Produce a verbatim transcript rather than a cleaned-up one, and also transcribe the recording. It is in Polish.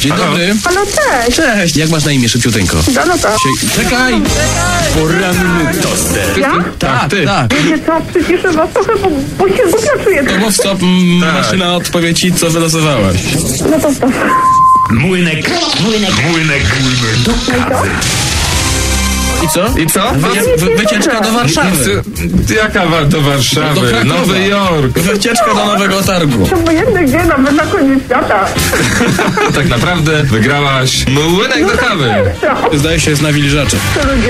Dzień dobry. Halo, cześć. Cześć. Jak masz na imię, szybciuteńko? Danuta. Sie- Czekaj. Poranny toster. Ja? Tak, ty. tak. Wiecie co, przyciszę was trochę, bo, bo się głupio czuję. To mów stop, m, Tak. maszyna odpowie ci, co wylosowałaś. No to stop. Młynek. Młynek. Młynek. Do kawy. I co? I co? Wycie- wy- wycieczka do Warszawy. Jaka wa- do Do Warszawy? Krakowa. Nowy Jork. Wycieczka do Nowego Targu. To obojętny gdzie, nawet na koniec świata. Tak naprawdę wygrałaś młynek do kawy. No, Zdaje się, jest na wilżacze. to ludzie.